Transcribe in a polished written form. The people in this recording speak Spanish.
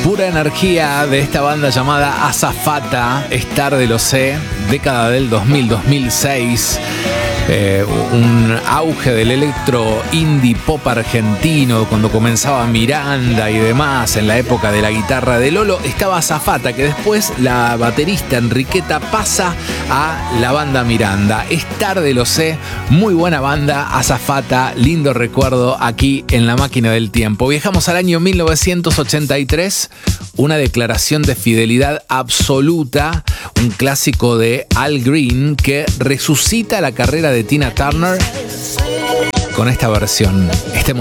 pura energía de esta banda llamada Azafata. Es tarde, lo sé, década del 2000-2006. Un auge del electro indie pop argentino cuando comenzaba Miranda y demás. En la época de la guitarra de Lolo estaba Azafata, que después la baterista Enriqueta pasa a la banda Miranda. Es tarde, lo sé, muy buena banda Azafata, lindo recuerdo aquí en La Máquina del Tiempo. Viajamos al año 1983, una declaración de fidelidad absoluta, un clásico de Al Green que resucita la carrera de Tina Turner con esta versión.